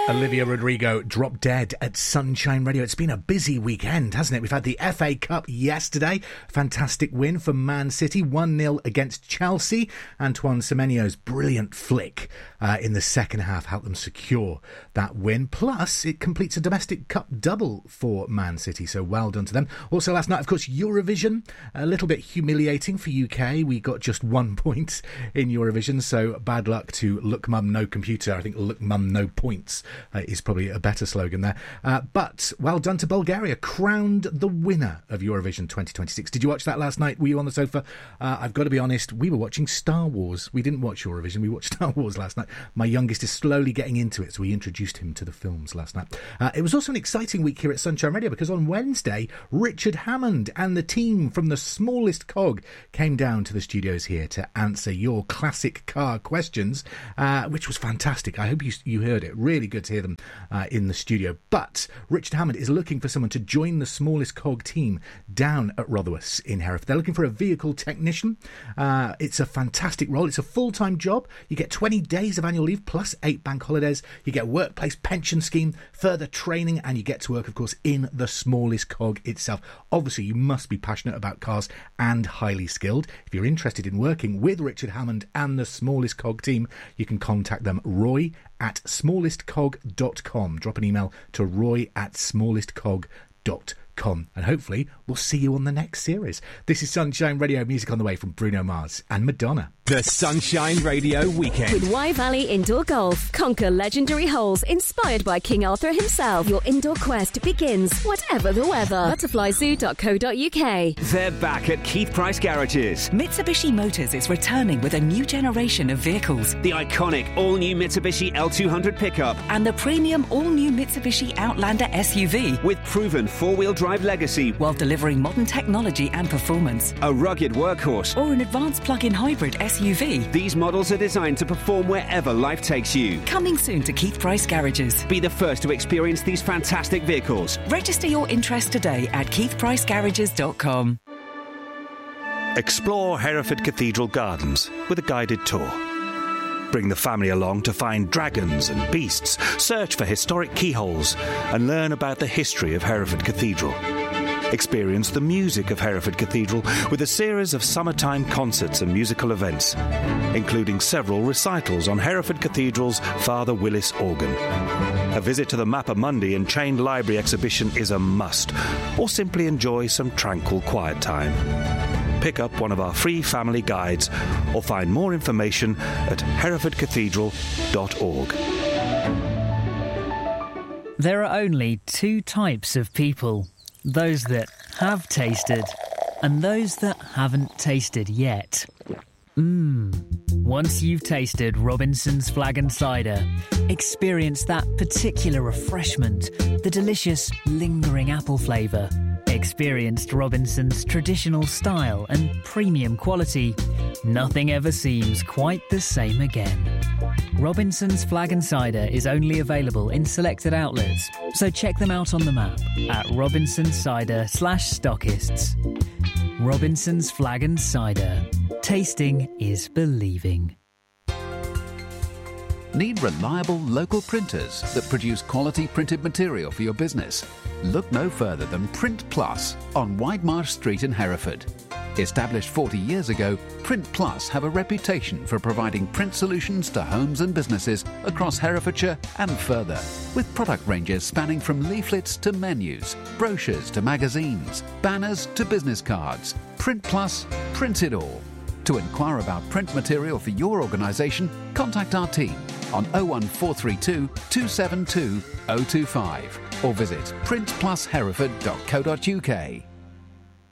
Olivia Rodrigo, Drop Dead at Sunshine Radio. It's been a busy weekend, hasn't it? We've had the FA Cup yesterday. Fantastic win for Man City, 1-0 against Chelsea. Antoine Semenyo's brilliant flick in the second half helped them secure that win. Plus, it completes a domestic cup double for Man City, so well done to them. Also last night, of course, Eurovision. A little bit humiliating for UK. We got just 1 point in Eurovision, so bad luck to Look Mum No Computer. I think Look Mum No Points is probably a better slogan there. But well done to Bulgaria, crowned the winner of Eurovision 2026. Did you watch that last night? Were you on the sofa? I've got to be honest, we were watching Star Wars. We didn't watch Eurovision, we watched Star Wars last night. My youngest is slowly getting into it, so we introduced him to the films last night. It was also an exciting week here at Sunshine Radio, because on Wednesday, Richard Hammond and the team from The Smallest Cog came down to the studios here to answer your classic car questions, which was fantastic. I hope you heard it. Really good to hear them in the studio. But Richard Hammond is looking for someone to join the Smallest Cog team down at Rotherwas in Hereford. They're looking for a vehicle technician. It's a fantastic role. It's a full-time job. You get 20 days of annual leave plus 8 bank holidays. You get a workplace pension scheme, further training, and you get to work, of course, in the Smallest Cog itself. Obviously, you must be passionate about cars and highly skilled. If you're interested in working with Richard Hammond and the Smallest Cog team, you can contact them, roy@smallestcog.com. Drop an email to roy@smallestcog.com. And hopefully we'll see you on the next series. This is Sunshine Radio, music on the way from Bruno Mars and Madonna. The Sunshine Radio Weekend. With Y Valley Indoor Golf. Conquer legendary holes inspired by King Arthur himself. Your indoor quest begins, whatever the weather. Butterflyzoo.co.uk. They're back at Keith Price Garages. Mitsubishi Motors is returning with a new generation of vehicles. The iconic all-new Mitsubishi L200 pickup. And the premium all-new Mitsubishi Outlander SUV. With proven four-wheel drive legacy. While delivering modern technology and performance. A rugged workhorse. Or an advanced plug-in hybrid SUV. These models are designed to perform wherever life takes you. Coming soon to Keith Price Garages. Be the first to experience these fantastic vehicles. Register your interest today at keithpricegarages.com. Explore Hereford Cathedral Gardens with a guided tour. Bring the family along to find dragons and beasts, search for historic keyholes, and learn about the history of Hereford Cathedral. Experience the music of Hereford Cathedral with a series of summertime concerts and musical events, including several recitals on Hereford Cathedral's Father Willis organ. A visit to the Mappa Mundi and Chained Library exhibition is a must, or simply enjoy some tranquil quiet time. Pick up one of our free family guides or find more information at herefordcathedral.org. There are only two types of people. Those that have tasted and those that haven't tasted yet. Once you've tasted Robinson's Flag and Cider, experience that particular refreshment, the delicious, lingering apple flavour. Experienced Robinson's traditional style and premium quality. Nothing ever seems quite the same again. Robinson's Flag and Cider is only available in selected outlets, so check them out on the map at robinsoncider/stockists. Robinson's Flag and Cider. Tasting is believing. Need reliable local printers that produce quality printed material for your business? Look no further than Print Plus on Whitemarsh Street in Hereford. Established 40 years ago, Print Plus have a reputation for providing print solutions to homes and businesses across Herefordshire and further, with product ranges spanning from leaflets to menus, brochures to magazines, banners to business cards. Print Plus, print it all. To inquire about print material for your organisation, contact our team on 01432 272 025 or visit printplushereford.co.uk.